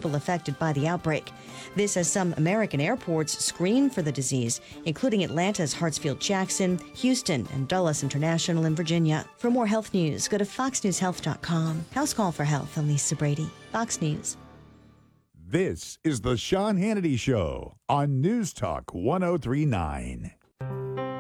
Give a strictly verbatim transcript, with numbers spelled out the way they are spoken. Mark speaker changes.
Speaker 1: people affected by the outbreak. This as some American airports screen for the disease, including Atlanta's Hartsfield-Jackson, Houston, and Dulles International in Virginia. For more health news, go to fox news health dot com. House Call for Health, I'm Lisa Brady, Fox News.
Speaker 2: This is the Sean Hannity Show on News Talk one oh three point nine.